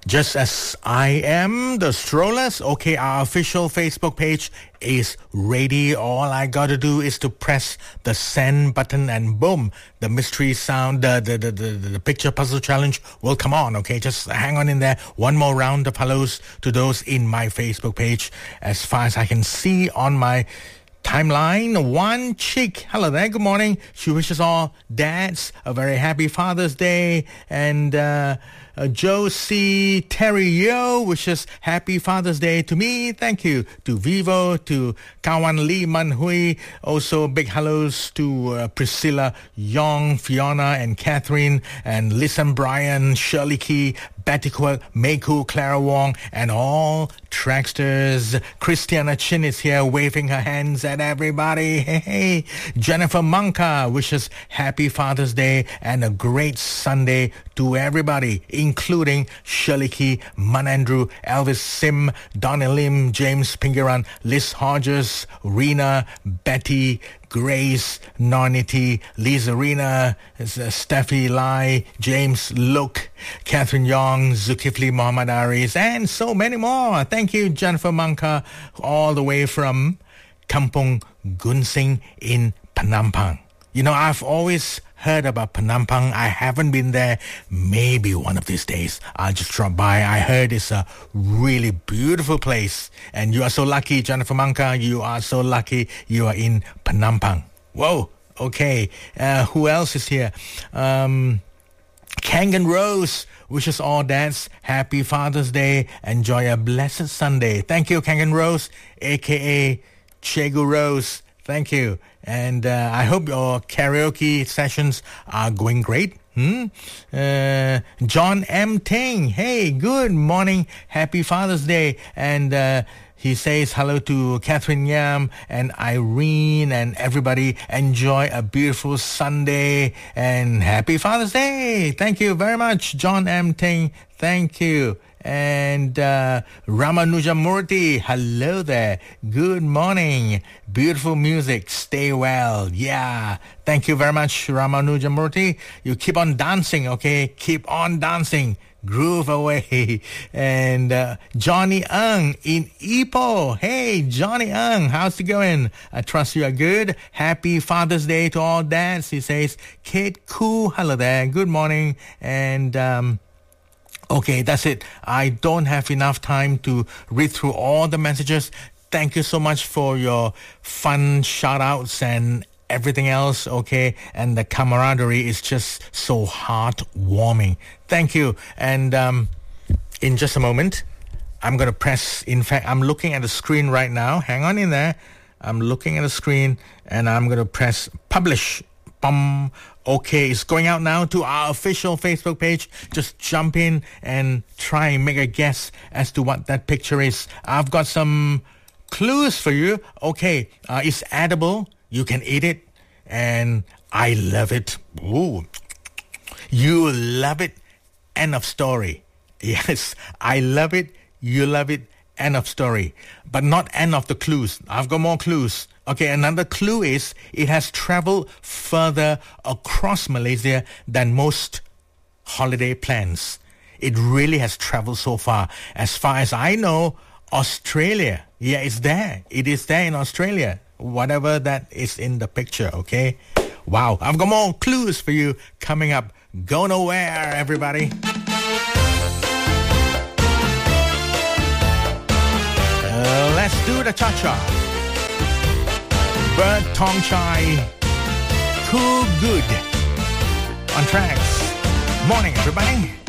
Just as I am, the Strollers. Okay, our official Facebook page is ready. All I gotta do is to press the send button and boom, the mystery sound, the picture puzzle challenge will come on. Okay, just hang on in there. One more round of hellos to those in my Facebook page. As far as I can see on my timeline, one chick. Hello there, good morning. She wishes all dads a very happy Father's Day. And Josie Terry Yo wishes happy Father's Day to me. Thank you. To Vivo, to Kawan Lee Man Hui. Also big hellos to Priscilla Yong, Fiona and Catherine, and Listen Bryan, Shirley Key, Betty Quirk, Meiku, Clara Wong, and all Tracksters. Christiana Chin is here waving her hands at everybody. Hey, hey. Jennifer Manka wishes happy Father's Day and a great Sunday to everybody, including Shirley Key, Man Andrew, Elvis Sim, Donnie Lim, James Pingaran, Liz Hodges, Rena, Betty, Grace, Nornity, Lisa Rena, Steffi Lai, James Luke, Catherine Yong, Zulkifli Muhammad Aris, and so many more. Thank you, Jennifer Manka, all the way from Kampong Gunsing in Penampang. You know, I've always heard about Penampang. I haven't been there. Maybe one of these days I'll just drop by. I heard it's a really beautiful place. And you are so lucky, Jennifer Manka. You are so lucky you are in Penampang. Whoa. Okay. Who else is here? Kangan Rose wishes all dads happy Father's Day. Enjoy a blessed Sunday. Thank you, Kangan Rose, a.k.a. Chegu Rose. Thank you. And I hope your karaoke sessions are going great. John M. Ting. Hey, good morning. Happy Father's Day. And he says hello to Catherine Yam and Irene and everybody. Enjoy a beautiful Sunday and happy Father's Day. Thank you very much, John M. Ting. Thank you. And Ramanuja Murthy, hello there. Good morning. Beautiful music. Stay well. Yeah. Thank you very much, Ramanuja Murthy. You keep on dancing, okay? Keep on dancing. Groove away. And Johnny Ng in Ipoh. Hey, Johnny Ng, how's it going? I trust you are good. Happy Father's Day to all dads. He says, Kate Koo, hello there. Good morning. And okay, that's it. I don't have enough time to read through all the messages. Thank you so much for your fun shout-outs and everything else, okay? And the camaraderie is just so heartwarming. Thank you. And in just a moment, I'm going to press... In fact, I'm looking at the screen right now. Hang on in there. I'm looking at the screen, and I'm going to press publish. Bum. Okay, it's going out now to our official Facebook page. Just jump in and try and make a guess as to what that picture is. I've got some clues for you. Okay, it's edible. You can eat it. And I love it. Ooh. You love it. End of story. Yes, I love it. You love it. End of story. But not end of the clues. I've got more clues. Okay, another clue is it has traveled further across Malaysia than most holiday plans. It really has traveled so far. As far as I know, Australia. Yeah, it's there. It is there in Australia. Whatever that is in the picture, okay? Wow, I've got more clues for you coming up. Go nowhere, everybody. Let's do the cha-cha. Bird Tong Chai, Cool Good on Tracks. Morning, everybody.